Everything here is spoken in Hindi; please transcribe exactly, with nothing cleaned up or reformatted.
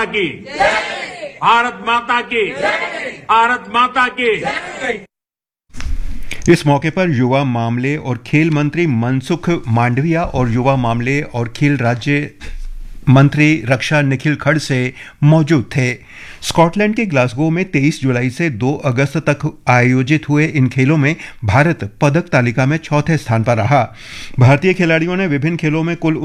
माता की, भारत माता की, भारत माता की। इस मौके पर युवा मामले और खेल मंत्री मनसुख मांडविया और युवा मामले और खेल राज्य मंत्री रक्षा निखिल खड़से मौजूद थे। स्कॉटलैंड के ग्लासगो में तेईस जुलाई से दो अगस्त तक आयोजित हुए इन खेलों में भारत पदक तालिका में चौथे स्थान पर रहा। भारतीय खिलाड़ियों ने विभिन्न खेलों में कुल